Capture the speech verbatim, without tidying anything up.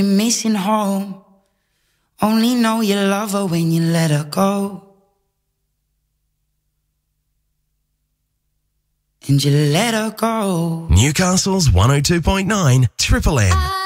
missing home. Only know you love her when you let her go. And you let her go. Newcastle's one oh two point nine Triple M.